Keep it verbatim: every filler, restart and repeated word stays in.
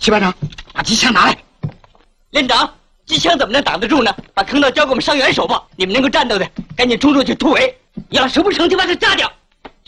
齐班长，把机枪拿来。 连长，机枪怎么能挡得住呢？把坑道交给我们伤员手吧。你们能够战斗的，赶紧冲出去突围；要是不成，就把他炸掉。